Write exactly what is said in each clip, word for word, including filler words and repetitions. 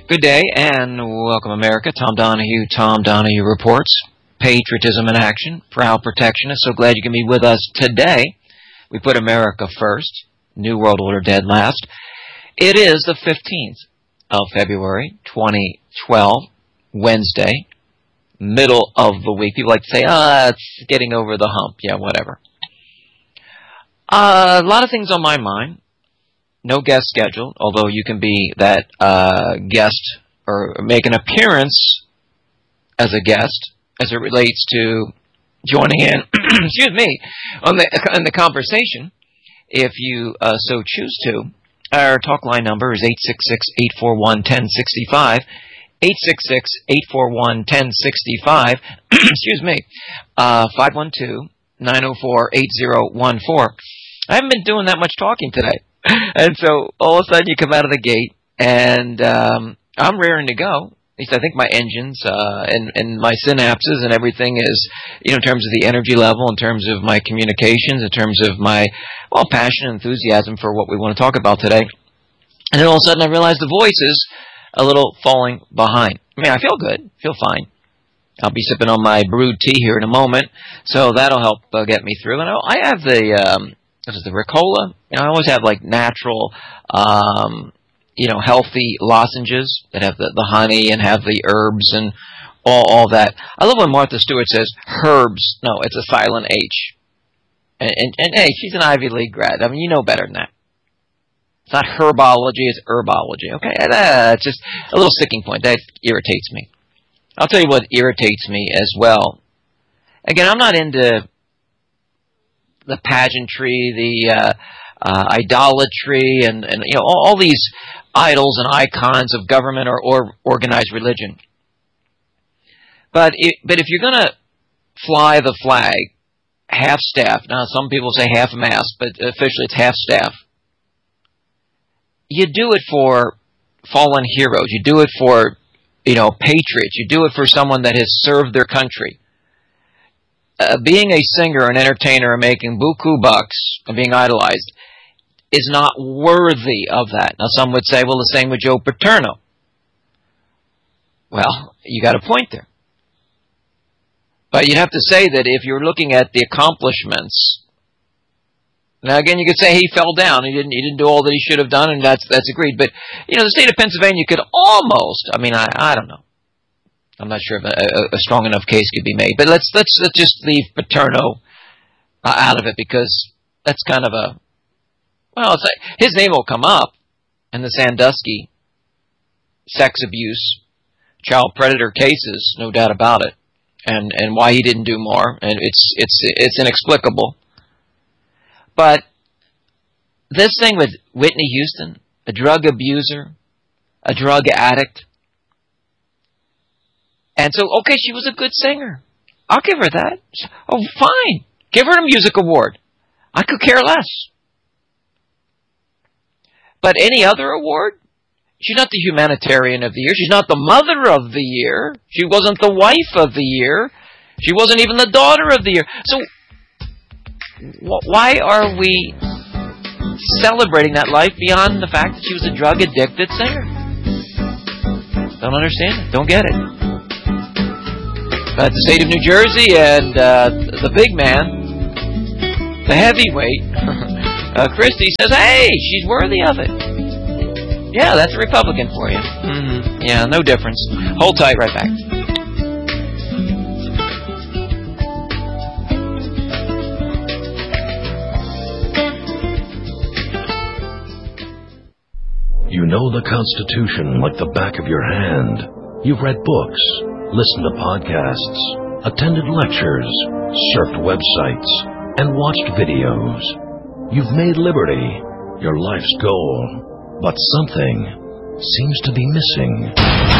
Good day and welcome, America. Tom Donahue, Tom Donahue Reports. Patriotism in action. Proud protectionist. So glad you can be with us today. We put America first. New World Order dead last. It is the fifteenth of February, twenty twelve, Wednesday, middle of the week. People like to say, ah, oh, it's getting over the hump. Yeah, whatever. Uh, a lot of things on my mind. No guest scheduled, although you can be that uh, guest or make an appearance as a guest as it relates to joining in, excuse me, on the, on the conversation if you uh, so choose to. Our talk line number is eight six six, eight four one, one zero six five, eight six six, eight four one, one zero six five, excuse me, uh, five one two, nine oh four, eight oh one four. I haven't been doing that much talking today. And so all of a sudden you come out of the gate, and um, I'm raring to go. At least I think my engines uh, and, and my synapses and everything is, you know, in terms of the energy level, in terms of my communications, in terms of my, well, passion and enthusiasm for what we want to talk about today. And then all of a sudden I realize the voice is a little falling behind. I mean, I feel good, feel fine. I'll be sipping on my brewed tea here in a moment, so that'll help uh, get me through. And I have the... Um, This is the Ricola. You know, I always have like natural, um, you know, healthy lozenges that have the, the honey and have the herbs and all, all that. I love when Martha Stewart says herbs. No, it's a silent H. And, and, and hey, she's an Ivy League grad. I mean, you know better than that. It's not herbology, it's herbology. Okay, that's just a little sticking point. That irritates me. I'll tell you what irritates me as well. Again, I'm not into the pageantry, the uh, uh, idolatry, and, and you know all, all these idols and icons of government or, or organized religion. But it, but if you're going to fly the flag half staff, now some people say half mast, but officially it's half staff. You do it for fallen heroes. You do it for you know patriots. You do it for someone that has served their country. Uh, being a singer, an entertainer, and making buku bucks and being idolized is not worthy of that. Now, some would say, well, the same with Joe Paterno. Well, you got a point there. But you'd have to say that if you're looking at the accomplishments, now again, you could say he fell down. He didn't. He didn't do all that he should have done, and that's that's agreed. But you know, the state of Pennsylvania could almost. I mean, I I don't know. I'm not sure if a, a strong enough case could be made, but let's let's, let's just leave Paterno uh, out of it because that's kind of a well, it's like, his name will come up in the Sandusky sex abuse, child predator cases, no doubt about it, and and why he didn't do more, and it's it's it's inexplicable. But this thing with Whitney Houston, a drug abuser, a drug addict. And so, okay, she was a good singer. I'll give her that. Oh, fine. Give her a music award. I could care less. But any other award? She's not the humanitarian of the year. She's not the mother of the year. She wasn't the wife of the year. She wasn't even the daughter of the year. So, wh- why are we celebrating that life beyond the fact that she was a drug-addicted singer? Don't understand it. Don't get it. But the state of New Jersey and uh, the big man, the heavyweight, uh, Christie, says, hey, she's worthy of it. Yeah, that's a Republican for you. Mm-hmm. Yeah, no difference. Hold tight, right back. You know the Constitution like the back of your hand. You've read books, listened to podcasts, attended lectures, surfed websites, and watched videos. You've made liberty your life's goal, but something seems to be missing.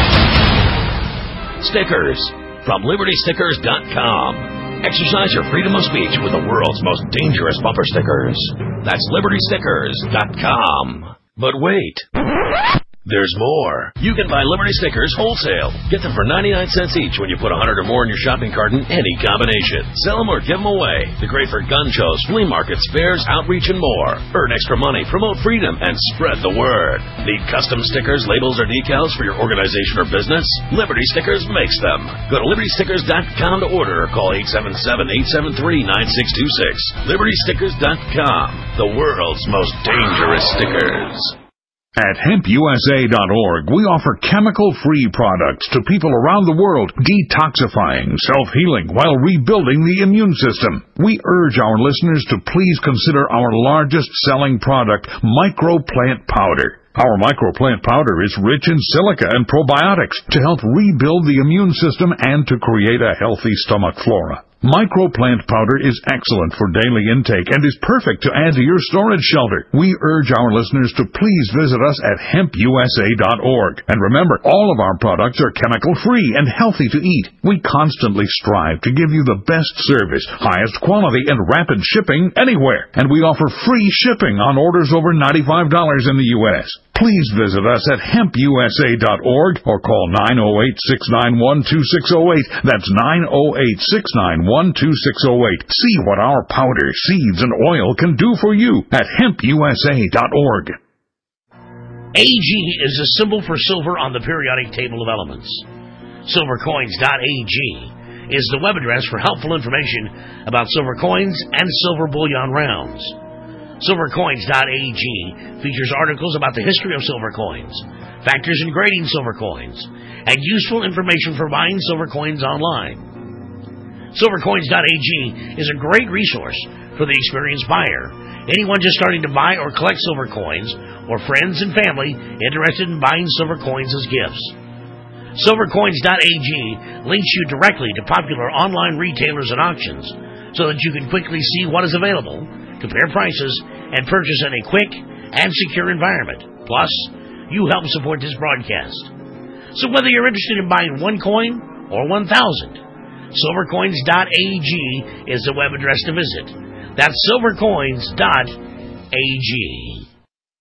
Stickers from Liberty Stickers dot com. Exercise your freedom of speech with the world's most dangerous bumper stickers. That's Liberty Stickers dot com. But wait, There's more. You can buy Liberty stickers wholesale. Get them for ninety-nine cents each when you put one hundred or more in your shopping cart in any combination. Sell them or give them away. They're great for gun shows, flea markets, fairs, outreach, and more. Earn extra money, promote freedom, and spread the word. Need custom stickers, labels, or decals for your organization or business? Liberty Stickers makes them. Go to liberty stickers dot com to order or call eight seven seven, eight seven three, nine six two six. liberty stickers dot com, the world's most dangerous stickers. At hemp U S A dot org, we offer chemical-free products to people around the world, detoxifying, self-healing, while rebuilding the immune system. We urge our listeners to please consider our largest-selling product, Microplant Powder. Our Microplant Powder is rich in silica and probiotics to help rebuild the immune system and to create a healthy stomach flora. Microplant Powder is excellent for daily intake and is perfect to add to your storage shelter. We urge our listeners to please visit us at hemp U S A dot org. And remember, all of our products are chemical-free and healthy to eat. We constantly strive to give you the best service, highest quality, and rapid shipping anywhere. And we offer free shipping on orders over ninety-five dollars in the U S Please visit us at hemp U S A dot org or call nine oh eight, six nine one, two six oh eight. That's nine oh eight, six nine one, two six oh eight. See what our powder, seeds, and oil can do for you at hemp U S A dot org. A G is a symbol for silver on the periodic table of elements. silver coins dot A G is the web address for helpful information about silver coins and silver bullion rounds. silver coins dot A G features articles about the history of silver coins, factors in grading silver coins, and useful information for buying silver coins online. silver coins dot A G is a great resource for the experienced buyer, anyone just starting to buy or collect silver coins, or friends and family interested in buying silver coins as gifts. silver coins dot A G links you directly to popular online retailers and auctions so that you can quickly see what is available, compare prices, and purchase in a quick and secure environment. Plus, you help support this broadcast. So whether you're interested in buying one coin or one thousand, silver coins dot A G is the web address to visit. That's silver coins dot A G.